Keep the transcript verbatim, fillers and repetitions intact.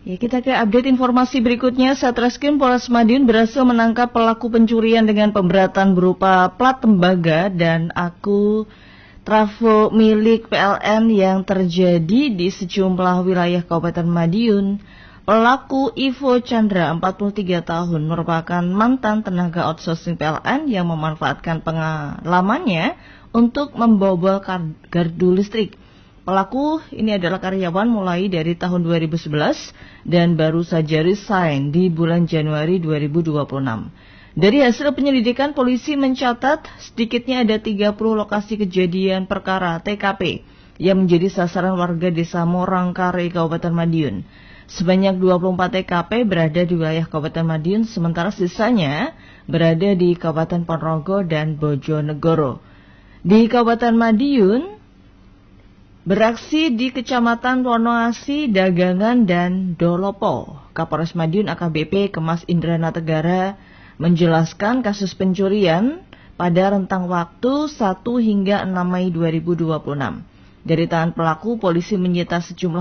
Ya, kita ke update informasi berikutnya. Satreskrim Polres Madiun berhasil menangkap pelaku pencurian dengan pemberatan berupa plat tembaga dan aku trafo milik P L N yang terjadi di sejumlah wilayah Kabupaten Madiun. Pelaku Ivo Chandra, empat puluh tiga tahun, merupakan mantan tenaga outsourcing P L N yang memanfaatkan pengalamannya untuk membobol gardu listrik. Pelaku ini adalah karyawan mulai dari tahun dua ribu sebelas dan baru saja resign di bulan Januari dua ribu dua puluh enam. Dari hasil penyelidikan, polisi mencatat sedikitnya ada tiga puluh lokasi kejadian perkara T K P yang menjadi sasaran warga desa Morangkare, Kabupaten Madiun. Sebanyak dua puluh empat T K P berada di wilayah Kabupaten Madiun, sementara sisanya berada di Kabupaten Ponorogo dan Bojonegoro. Di Kabupaten Madiun, beraksi di Kecamatan Wonoasi, Dagangan, dan Dolopo. Kapolres Madiun A K B P Kemas Indrana Tegara menjelaskan kasus pencurian pada rentang waktu satu hingga enam Mei dua ribu dua puluh enam. Dari tangan pelaku, polisi menyita sejumlah